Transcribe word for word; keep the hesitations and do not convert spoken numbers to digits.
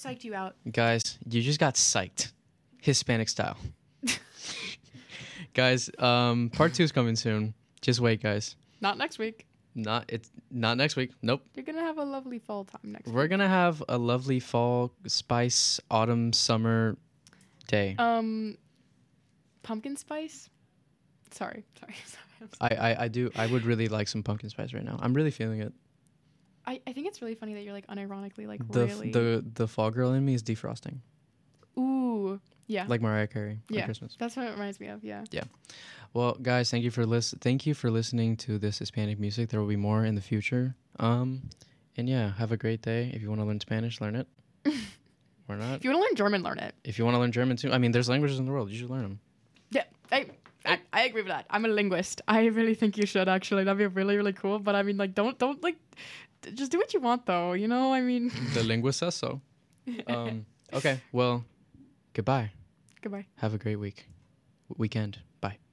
Psyched you out. Guys, you just got psyched. Hispanic style. Guys, um, part two is coming soon. Just wait, guys. Not next week. Not it's not next week. Nope. You're gonna have a lovely fall time next We're week. gonna have a lovely fall, spice, autumn, summer day. Um, pumpkin spice. Sorry, sorry, sorry. I, I, I do. I would really like some pumpkin spice right now. I'm really feeling it. I, I think it's really funny that you're like unironically like The f- really. the the fall girl in me is defrosting, Ooh, yeah. like Mariah Carey Yeah. at Christmas. That's what it reminds me of. Yeah. Well, guys, thank you for lis- Thank you for listening to this Hispanic music. There will be more in the future. Um, and yeah, have a great day. If you want to learn Spanish, learn it. Or not. If you want to learn German, learn it. If you want to learn German too, I mean, there's languages in the world. You should learn them. Yeah, I, I I agree with that. I'm a linguist. I really think you should actually. That'd be really really cool. But I mean, like, don't don't like, d- just do what you want though. You know, I mean. The linguist says so. Um, okay. Well, goodbye. Goodbye. Have a great week. Weekend. Bye.